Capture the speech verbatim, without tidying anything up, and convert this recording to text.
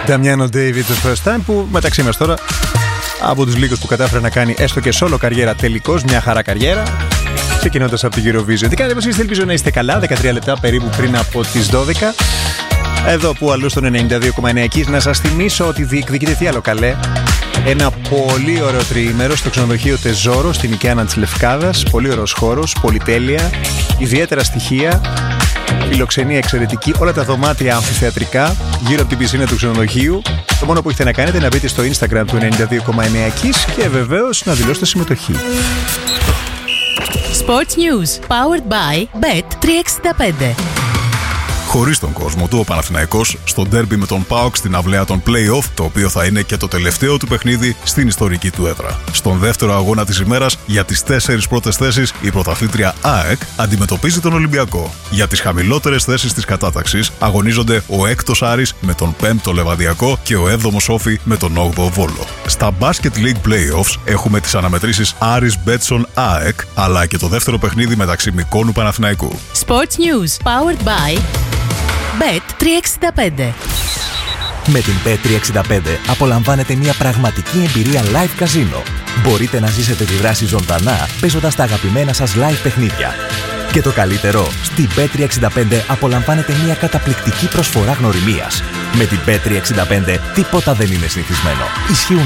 Damiano David The First Time, που μεταξύ μας τώρα από τους λίγους που κατάφερε να κάνει έστω και solo καριέρα τελικώς, μια χαρά καριέρα, ξεκινώντας από την Eurovision. Τι κάνετε, πώς είστε? Ελπίζω να είστε καλά. δεκατρία λεπτά περίπου πριν από τις δώδεκα. Εδώ που αλλού στον ενενήντα δύο κόμμα εννέα Kiss. Να σας θυμίσω ότι διεκδικείτε τι άλλο καλέ. Ένα πολύ ωραίο τριήμερο στο ξενοδοχείο Τεζόρο στην Οικαίανα της Λευκάδας. Πολύ ωραίος χώρος, πολυτέλεια, ιδιαίτερα στοιχεία, φιλοξενία εξαιρετική, όλα τα δωμάτια αμφιθεατρικά γύρω από την πισίνα του ξενοδοχείου. Το μόνο που έχετε να κάνετε είναι να μπείτε στο Instagram του ενενήντα δύο κόμμα εννέα Kiss και βεβαίως να δηλώσετε συμμετοχή. Sports News, powered by μπετ τριακόσια εξήντα πέντε. Χωρίς τον κόσμο του, ο Παναθηναϊκός στο ντέρμπι με τον ΠΑΟΚ στην αυλαία των play-off, το οποίο θα είναι και το τελευταίο του παιχνίδι στην ιστορική του έδρα. Στον δεύτερο αγώνα της ημέρας, για τις τέσσερις πρώτες θέσεις, η πρωταθλήτρια ΑΕΚ αντιμετωπίζει τον Ολυμπιακό. Για τις χαμηλότερες θέσεις της κατάταξης αγωνίζονται ο έκτος Άρης με τον πέμπτο Λεβαδιακό και ο έβδομος Όφη με τον όγδοο Βόλο. Στα Basket League Playoffs έχουμε τις αναμετρήσεις Άρης Μπέτσον ΑΕΚ, αλλά και το δεύτερο παιχνίδι μεταξύ Μικόνου Παναθηναϊκού. Sports News, powered by μπετ τριακόσια εξήντα πέντε. Με την μπετ τριακόσια εξήντα πέντε απολαμβάνετε μια πραγματική εμπειρία live καζίνο. Μπορείτε να ζήσετε τη δράση ζωντανά παίζοντας τα αγαπημένα σας live παιχνίδια. Και το καλύτερο, στην μπετ τριακόσια εξήντα πέντε απολαμβάνετε μια καταπληκτική προσφορά γνωριμίας. Με την μπετ τριακόσια εξήντα πέντε τίποτα δεν είναι συνηθισμένο. Ισχύουν